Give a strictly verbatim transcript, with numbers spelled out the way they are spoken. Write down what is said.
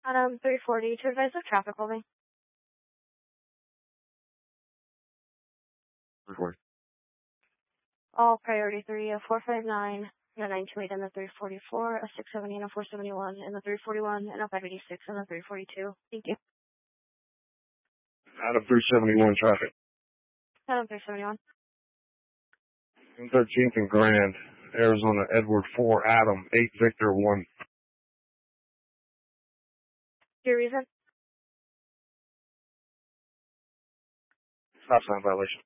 Adam three forty to advise of traffic holding. three forty. All priority three, a four five nine, and a nine two eight, and a three forty-four, a six seventy, and a four seventy-one, and a three forty-one, and a five eighty-six, and a three forty-two. Thank you. Adam three seventy-one traffic. Adam three seventy-one. thirteenth and Grand, Arizona, Edward four, Adam, eight, Victor one. Your reason? Stop sign violation.